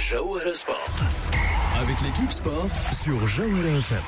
Jawhara Sport. Avec l'équipe sport sur Jawhara FM.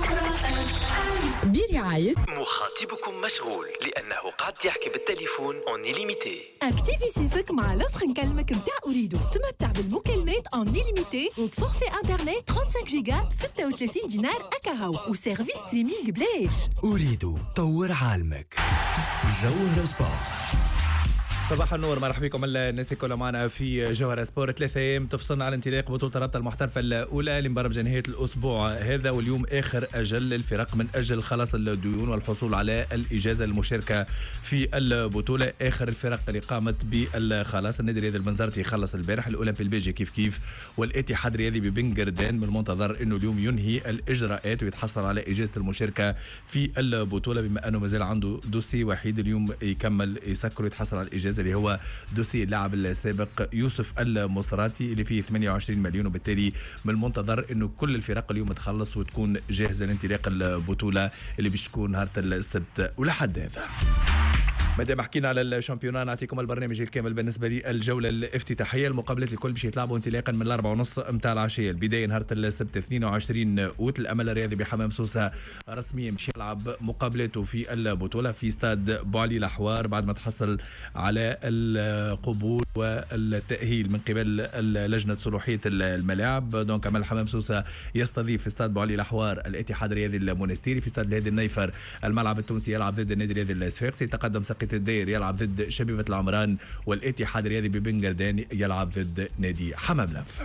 برعاية مخاطبكم مشغول لأنه قاعد يحكي بالتليفون اون إليميتي. اكتيفي سيفك مع لوفر نكلمك متاع أريدو. تمتع بالمكالمات اون إليميتي وبفورفي انترنت 35 جيجا ب 36 دينار أكاهو وسيرفيس ستريمينغ بلاش. أريدو طور عالمك. جوهرة سبورت. صباح النور، مرحبا بكم الناس كلها معنا في جوهرة سبورت. 3 أيام تفصلنا على انطلاق بطولة الرابطة المحترفة الأولى اللي مبرمجة نهاية الأسبوع هذا، واليوم آخر أجل للفرق من أجل خلاص الديون والحصول على الإجازة للمشاركة في البطولة. آخر الفرق اللي قامت بالخلاص النادي الرياضي البنزرتي خلص البارح، الأولمبي البلجي كيف والاتحاد الرياضي ببنغردان من المنتظر أنه اليوم ينهي الإجراءات ويتحصل على إجازة المشاركة في البطولة، بما أنه مازال عنده دوسي وحيد اليوم يكمل يسكر ويتحصل على الإجازة اللي هو دوسي اللاعب السابق يوسف المصراتي اللي فيه 28 مليون، وبالتالي من المنتظر انه كل الفرق اليوم تخلص وتكون جاهزه لانطلاق البطوله اللي باش تكون نهار السبت. ولحد هذا مادام حكينا على الشامبيونان نعطيكم البرنامج الكامل بالنسبه للجوله الافتتاحيه. المقابلات الكل باش يتلعبوا انطلاقا من 4:30 متاع العشيه. البدايه نهار السبت 22 اوت. الامل الرياضي بحمام سوسه رسميا باش يلعب مقابلاته في البطوله في استاد بوعلي لحوار بعد ما تحصل على القبول والتاهيل من قبل لجنه صلاحيه الملاعب. دونك امل حمام سوسه يستضيف في استاد بوعلي لحوار الاتحاد الرياضي المونستيري. في استاد الهادي النيفر الملعب التونسي يلعب ضد النادي الرياضي الصفاقسي. تقدم سقيط الدير يلعب ضد شبيبة العمران، والاتحاد الرياضي ببنغردان يلعب ضد نادي حمام لنف.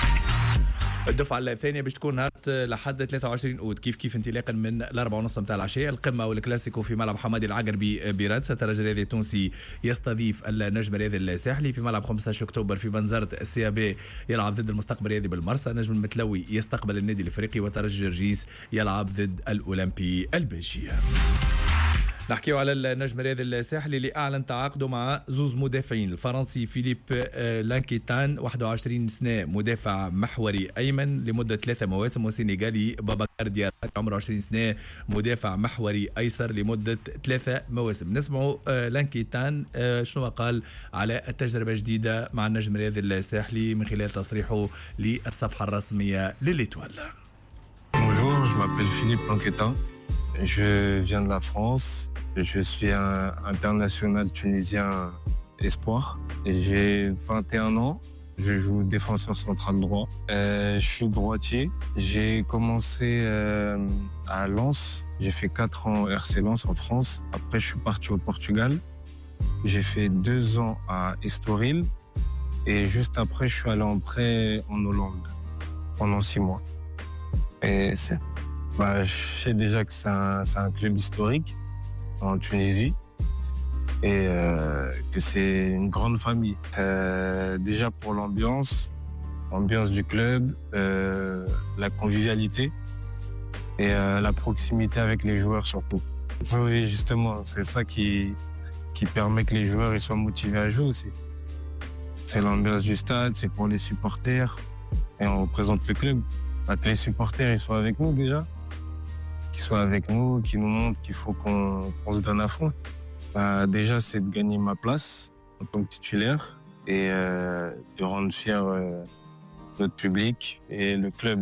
الدفعة الثانية باش تكون هات لحد 23 اوت كيف انطلاقا من 4:30 متاع العشية. القمة والكلاسيكو في ملعب حمادي العقربي برادس. الترجي الرياضي التونسي يستضيف النجم الرياضي الساحلي. في ملعب 15 اكتوبر في بنزرت السيابي يلعب ضد المستقبل الرياضي بالمرسى. النجم المتلوي يستقبل النادي الافريقي، وترجي جرجيس يلعب ضد الاولمبي البلجي. نحكيو على النجم الرياضي الساحلي اللي اعلن تعاقده مع زوز مدافعين. الفرنسي فيليب لانكيتان 21 سنه مدافع محوري ايمن لمده 3 مواسم، والسنغالي بابكار ديارة عمره 20 سنه مدافع محوري ايسر لمده 3 مواسم. نسمعوا لانكيتان شنو قال على التجربه الجديده مع النجم الرياضي الساحلي من خلال تصريحه للصفحه الرسميه للإيتوال. Bonjour, je m'appelle Philippe Lanquetin. Je viens de la France. Je suis un international tunisien espoir. J'ai 21 ans. Je joue défenseur central droit. Je suis droitier. J'ai commencé à Lens. J'ai fait 4 ans RC Lens en France. Après, je suis parti au Portugal. J'ai fait 2 ans à Estoril. Et juste après, je suis allé en prêt en Hollande pendant 6 mois. Et je sais déjà que c'est un club historique en Tunisie et que c'est une grande famille. Déjà pour l'ambiance du club, la convivialité et la proximité avec les joueurs surtout. Oui, justement, c'est ça qui permet que les joueurs ils soient motivés à jouer aussi. C'est l'ambiance du stade, c'est pour les supporters et on représente le club. Que les supporters ils soient avec nous déjà, qu'ils soient avec nous, qu'ils nous montrent qu'il faut qu'on se donne à fond. Déjà, c'est de gagner ma place en tant que titulaire et de rendre fier notre public et le club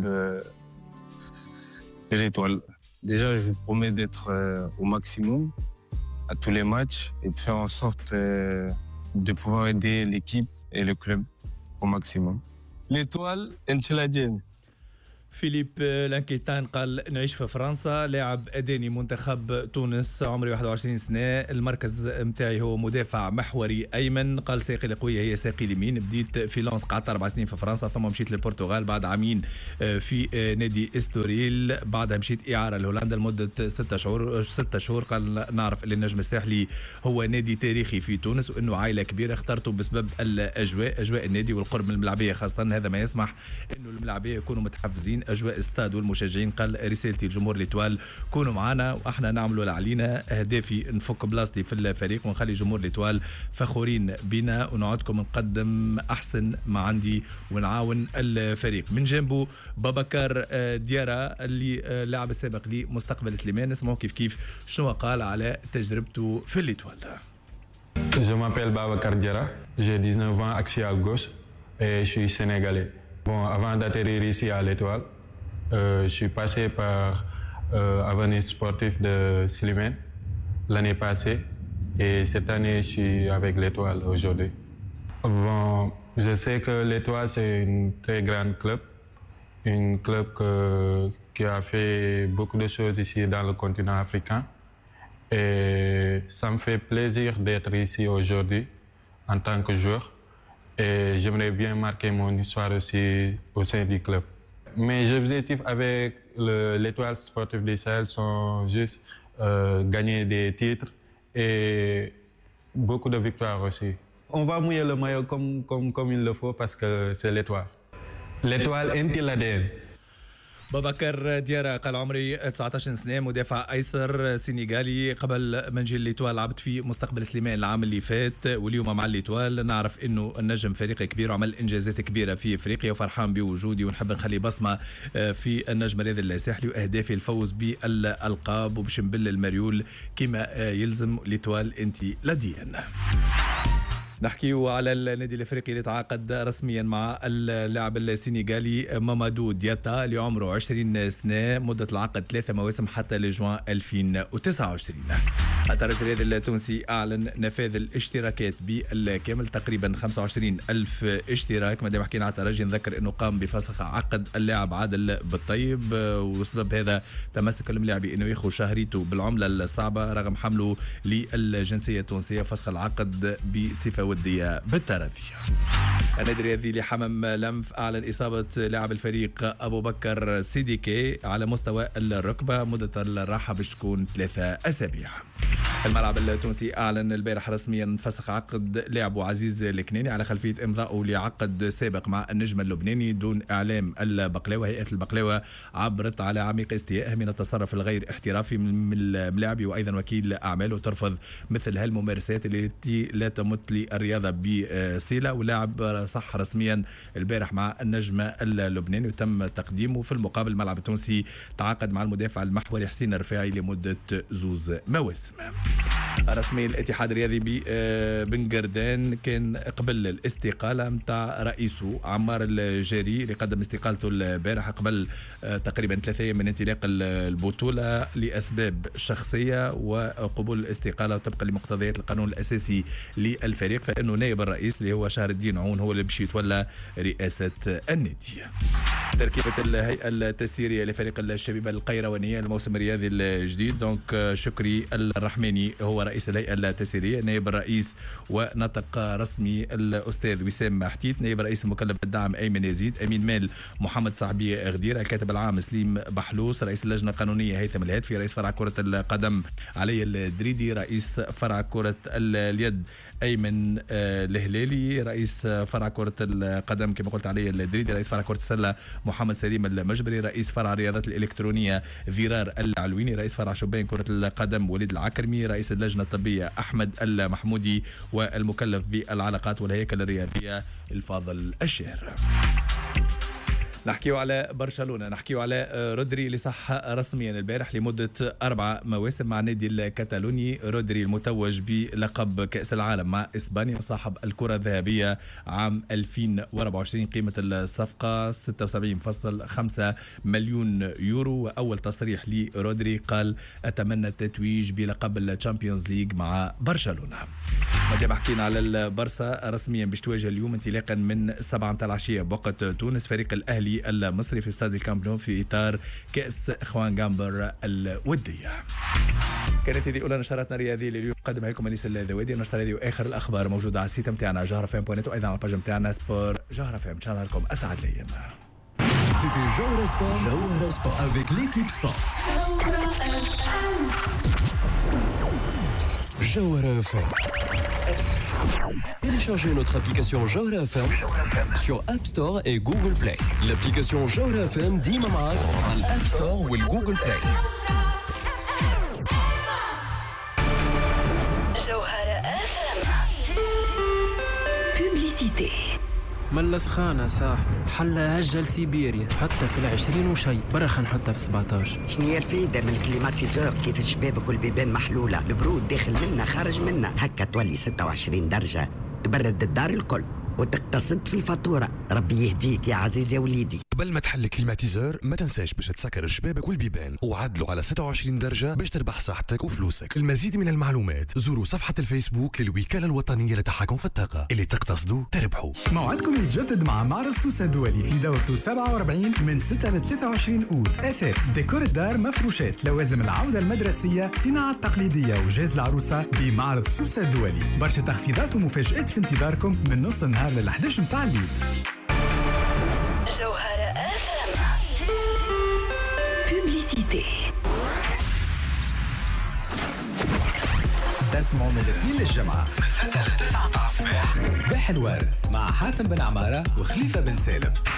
de l'Étoile. Déjà, je vous promets d'être au maximum à tous les matchs et de faire en sorte de pouvoir aider l'équipe et le club au maximum. L'Étoile, Encheladjen. فيليب لانكيتان قال نعيش في فرنسا، لاعب أداني منتخب تونس، عمري 21 سنة. المركز متاعي هو مدافع محوري أيمن. قال ساقي القوية هي ساقي اليمين. بديت في لانس، قعدت 4 سنين في فرنسا، ثم مشيت للبرتغال بعد عامين في نادي استوريل، بعدها مشيت إعارة لهولندا لمدة 6 شهور. قال نعرف أن النجم الساحلي هو نادي تاريخي في تونس وأنه عائلة كبيرة، اخترته بسبب أجواء النادي والقرب من الملاعبية خاصة. هذا ما يسمح أنه الملاعبية يكونوا متحفزين، أجواء استاد والمشجعين. قال رسالتي لجمهور الإيتوال كونوا معنا وإحنا نعملوا اللي علينا. أهدافي نفك بلاصتي في الفريق ونخلي جمهور الإيتوال فخورين بنا ونعودكم نقدم أحسن ما عندي ونعاون الفريق. من جنبه بابكار ديارة اللي لاعب السابق لمستقبل سليمان. نسمعوا كيف شنو قال على تجربته في الإيتوال. Je m'appelle Babacar Diarra, j'ai 19 ans, axial gauche et je suis sénégalais. Bon, avant d'atterrir ici à l'Étoile, je suis passé par Avenir Sportif de Slimane l'année passée et cette année je suis avec l'Étoile aujourd'hui. Bon, je sais que l'Étoile c'est une très grande club, une club qui a fait beaucoup de choses ici dans le continent africain et ça me fait plaisir d'être ici aujourd'hui en tant que joueur et j'aimerais bien marquer mon histoire aussi au sein du club. Mes objectifs avec l'Étoile sportive du Sahel sont juste gagner des titres et beaucoup de victoires aussi. On va mouiller le maillot comme il le faut parce que c'est l'Étoile. L'Étoile انت الأدين. بابكر ديارة قال عمري 19 سنة، مدافع أيسر سينيغالي. قبل ما نجي ليتوال لعبت في مستقبل سليمان العام اللي فات، واليوم مع ليتوال نعرف إنه النجم فريق كبير وعمل إنجازات كبيرة في إفريقيا وفرحان بوجودي ونحب نخلي بصمة في النجم الرياضي الساحلي، وأهدافي الفوز بالألقاب وباش نبل المريول كما يلزم. ليتوال أنت لدين. نحكيو على النادي الافريقي اللي تعاقد رسميا مع اللاعب السينيغالي مامادو دياتا اللي عمره 20 سنه، مده العقد 3 مواسم حتى لجوان 2029. الترجي الرياضي التونسي اعلن نفاذ الاشتراكات بالكامل، تقريبا 25,000 اشتراك. ما دام حكينا على الترجي نذكر انه قام بفسخ عقد اللاعب عادل بالطيب، وسبب هذا تمسك الملاعبي انه ياخذ شهريته بالعمله الصعبه رغم حمله للجنسيه التونسيه، فسخ العقد بصفه ودية بالترفيه. النادي الرياضي لحمم لمف أعلن إصابة لاعب الفريق أبو بكر سيديكي على مستوى الركبة، مدة الراحة باش تكون 3 أسابيع. الملعب التونسي أعلن البارح رسميا فسخ عقد لاعبه عزيز الكناني على خلفية إمضائه لعقد سابق مع النجم اللبناني دون إعلام البقلاوة. هيئة البقلاوة عبرت على عميق استيائها من التصرف الغير احترافي من الملاعبي وأيضا وكيل أعماله، وترفض مثل هالممارسات التي لا تمت للرياضة بصلة. ولاعب صح رسميا البارح مع النجم اللبناني وتم تقديمه. في المقابل الملعب التونسي تعاقد مع المدافع المحوري حسين الرفاعي لمدة 2 مواسم. رسمي الاتحاد الرياضي بن قردان كان قبل الاستقالة متاع رئيسه عمار الجاري اللي قدم استقالته البارح قبل تقريبا 3 أيام من انطلاق البطولة لأسباب شخصية وقبول الاستقالة وطبقا لمقتضيات القانون الأساسي للفريق، فإنه نائب الرئيس اللي هو شهر الدين عون هو اللي باش يتولى رئاسة النادي. تركيبة الهيئة التسييرية لفريق الشبيبة القيروانية الموسم الرياضي الجديد. دونك شكري الرحماني هو رئيس الهيئة التسييرية، نائب الرئيس ونطق رسمي الأستاذ وسام حتيت، نائب الرئيس المكلف بالدعم أيمن يزيد، أمين مال محمد صعبي غدير، الكاتب العام سليم بحلوس، رئيس اللجنة القانونية هيثم الهاتفي، رئيس فرع كرة القدم علي الدريدي، رئيس فرع كرة اليد أيمن الهلالي، رئيس فرع كرة القدم كما قلت علي الدريدي، رئيس فرع كرة السلة محمد سليم المجبري، رئيس فرع الرياضات الإلكترونية ذرار العلويني، رئيس فرع شبان كرة القدم وليد العكرمي، رئيس اللجنة الطبية أحمد المحمودي، والمكلف بالعلاقات والهيكل الرياضية الفاضل الشهر. نحكيو على برشلونة، نحكيو على رودري اللي صح رسميا البارح لمدة 4 مواسم مع النادي الكتالوني. رودري المتوج بلقب كأس العالم مع إسبانيا وصاحب الكرة الذهبية عام 2024. قيمة الصفقة 76.5 مليون يورو. وأول تصريح لرودري قال أتمنى التتويج بلقب الشامبيونز ليج مع برشلونة. مادام حكينا على البرصة رسميا باش تواجه اليوم انطلاقا من 7 متاع العشية بوقت تونس فريق الأهلي المصري في استاد الكامب نو في إطار كأس إخوان جامبر الودية. كانت هذه أولى نشراتنا الرياضية لليوم، قدمها لكم أنيس الذويدي. النشرة هذه وآخر الأخبار موجودة على السيت متاعنا جوهرفم.net وأيضا على الباج متاعنا سبور جوهرفم. إن شاء الله لكم أسعد الأيام. C'était Jawhara Sport avec l'équipe Sport. Jawhara FM. Téléchargez notre application Jawhara FM sur App Store et Google Play. L'application Jawhara FM ديما معاك على الأب ستور والجوجل بلاي. جوهرة بوبليسيتي ملا سخانة صاحبي، حلا هجة لسيبيريا حتى في 20 وشي، برا خنحطها في 17. شنيا الفايدة من الكليماتيزور كيف الشبابك والبيبان محلولة، البرود داخل منا خارج منا، هكا تولي 26 درجة تبرد الدار الكل. وتقتصد في الفاتورة. ربي يهديك يا عزيز يا وليدي. قبل ما تحل الكليماتيزور ما تنساش باش تسكر الشبابك والبيبان وعدلوا على 26 درجة باش تربح صحتك وفلوسك. المزيد من المعلومات زوروا صفحة الفيسبوك للوكالة الوطنية للتحكم في الطاقة. اللي تقتصدوا تربحوا. موعدكم يتجدد مع معرض سوسة الدولي في دورته 47 من 6 ل 23 أوت. أثاث، ديكور الدار، مفروشات، لوازم العودة المدرسية، صناعة تقليدية وجهاز العروسة بمعرض سوسة الدولي. برشا تخفيضات ومفاجآت في انتظاركم من نص النهار لل 11 متاع الليل. جوهرة FM. بوبليسيتي. تسمعوا من الاثنين للجمعة من 6 ل 9 الصباح صباح الورد مع حاتم بن عمارة وخليفة بن سالم.